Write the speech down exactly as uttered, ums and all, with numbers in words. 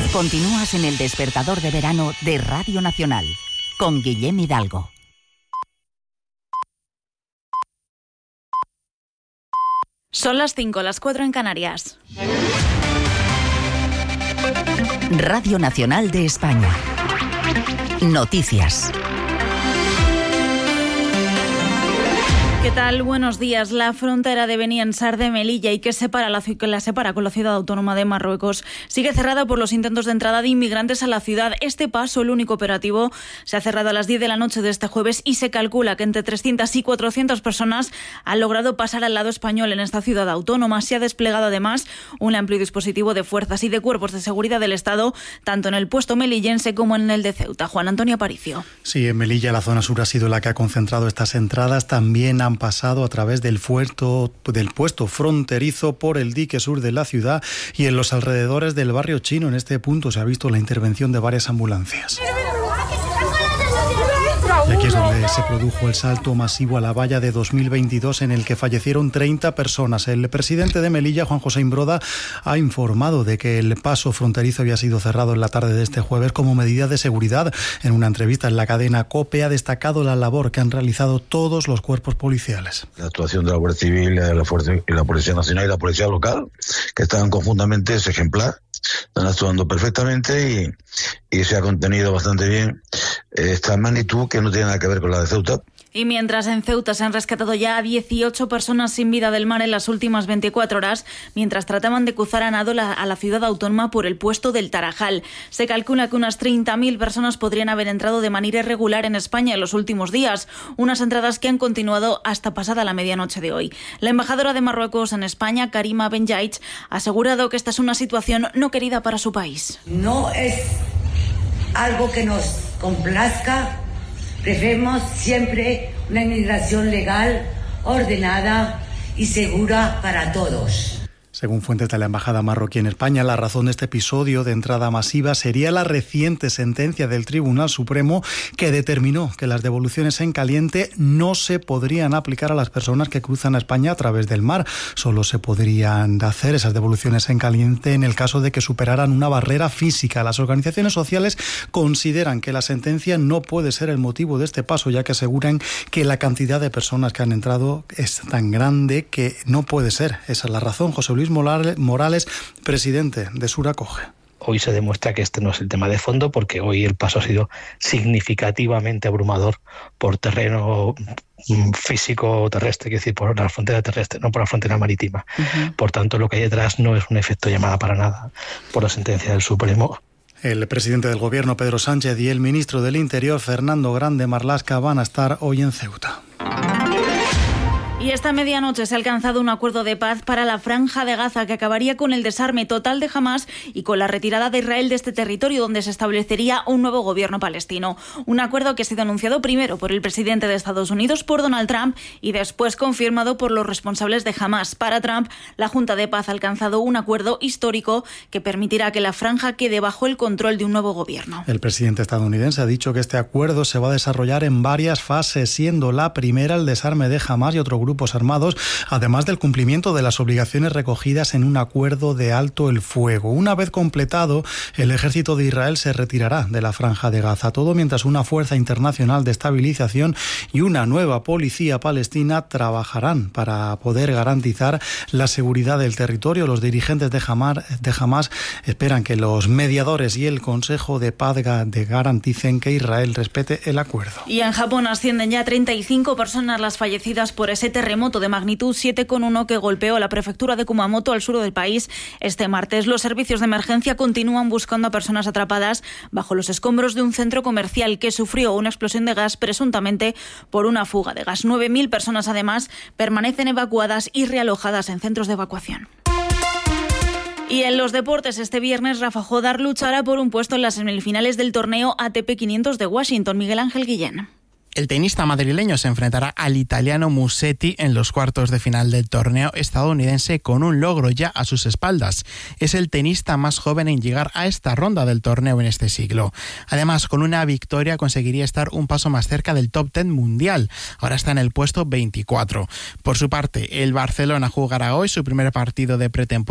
Continúas en el despertador de verano de Radio Nacional, con Guillem Hidalgo. Son las cinco, las cuatro en Canarias. Radio Nacional de España. Noticias. ¿Qué tal? Buenos días. La frontera de Beniansar de Melilla y que separa la, que la separa con la ciudad autónoma de Marruecos sigue cerrada por los intentos de entrada de inmigrantes a la ciudad. Este paso, el único operativo, se ha cerrado a las diez de la noche de este jueves y se calcula que entre trescientas y cuatrocientas personas han logrado pasar al lado español en esta ciudad autónoma. Se ha desplegado además un amplio dispositivo de fuerzas y de cuerpos de seguridad del Estado, tanto en el puesto melillense como en el de Ceuta. Juan Antonio Aparicio. Sí, en Melilla la zona sur ha sido la que ha concentrado estas entradas. También han pasado a través del puerto, del puesto fronterizo por el dique sur de la ciudad y en los alrededores del barrio chino. En este punto se ha visto la intervención de varias ambulancias. Y aquí es donde se produjo el salto masivo a la valla de dos mil veintidós en el que fallecieron treinta personas. El presidente de Melilla, Juan José Imbroda, ha informado de que el paso fronterizo había sido cerrado en la tarde de este jueves como medida de seguridad. En una entrevista en la cadena COPE ha destacado la labor que han realizado todos los cuerpos policiales. La actuación de la Guardia Civil, la, Fuerza, y la Policía Nacional y la Policía Local, que estaban conjuntamente, es ejemplar. Están actuando perfectamente y, y se ha contenido bastante bien esta magnitud que no tiene nada que ver con la de Ceuta. Y mientras en Ceuta se han rescatado ya a dieciocho personas sin vida del mar en las últimas veinticuatro horas, mientras trataban de cruzar a nado la, a la ciudad autónoma por el puesto del Tarajal. Se calcula que unas treinta mil personas podrían haber entrado de manera irregular en España en los últimos días, unas entradas que han continuado hasta pasada la medianoche de hoy. La embajadora de Marruecos en España, Karima Benjaich, ha asegurado que esta es una situación no querida para su país. No es algo que nos complazca. Preferimos siempre una inmigración legal, ordenada y segura para todos. Según fuentes de la Embajada marroquí en España, la razón de este episodio de entrada masiva sería la reciente sentencia del Tribunal Supremo que determinó que las devoluciones en caliente no se podrían aplicar a las personas que cruzan a España a través del mar. Solo se podrían hacer esas devoluciones en caliente en el caso de que superaran una barrera física. Las organizaciones sociales consideran que la sentencia no puede ser el motivo de este paso, ya que aseguran que la cantidad de personas que han entrado es tan grande que no puede ser. Esa es la razón. José Luis Morales, presidente de Suracoge. Hoy se demuestra que este no es el tema de fondo, porque hoy el paso ha sido significativamente abrumador por terreno físico terrestre, es decir, por la frontera terrestre, no por la frontera marítima. Uh-huh. Por tanto, lo que hay detrás no es un efecto llamada para nada por la sentencia del Supremo. El presidente del Gobierno, Pedro Sánchez, y el ministro del Interior, Fernando Grande Marlaska, van a estar hoy en Ceuta. Y esta medianoche se ha alcanzado un acuerdo de paz para la Franja de Gaza que acabaría con el desarme total de Hamás y con la retirada de Israel de este territorio, donde se establecería un nuevo gobierno palestino. Un acuerdo que ha sido anunciado primero por el presidente de Estados Unidos, por Donald Trump, y después confirmado por los responsables de Hamás. Para Trump, la Junta de Paz ha alcanzado un acuerdo histórico que permitirá que la franja quede bajo el control de un nuevo gobierno. El presidente estadounidense ha dicho que este acuerdo se va a desarrollar en varias fases, siendo la primera el desarme de Hamás y otro grupo grupos armados, además del cumplimiento de las obligaciones recogidas en un acuerdo de alto el fuego. Una vez completado, el ejército de Israel se retirará de la Franja de Gaza, todo mientras una fuerza internacional de estabilización y una nueva policía palestina trabajarán para poder garantizar la seguridad del territorio. Los dirigentes de Hamás, de Hamás esperan que los mediadores y el Consejo de Paz de garanticen que Israel respete el acuerdo. Y en Japón ascienden ya treinta y cinco personas las fallecidas por ese terremoto de magnitud siete coma uno que golpeó la prefectura de Kumamoto al sur del país este martes. Los servicios de emergencia continúan buscando a personas atrapadas bajo los escombros de un centro comercial que sufrió una explosión de gas presuntamente por una fuga de gas. nueve mil personas además permanecen evacuadas y realojadas en centros de evacuación. Y en los deportes, este viernes Rafa Jodar luchará por un puesto en las semifinales del torneo A T P quinientos de Washington. Miguel Ángel Guillén. El tenista madrileño se enfrentará al italiano Musetti en los cuartos de final del torneo estadounidense con un logro ya a sus espaldas. Es el tenista más joven en llegar a esta ronda del torneo en este siglo. Además, con una victoria conseguiría estar un paso más cerca del top diez mundial. Ahora está en el puesto veinticuatro. Por su parte, el Barcelona jugará hoy su primer partido de pretemporada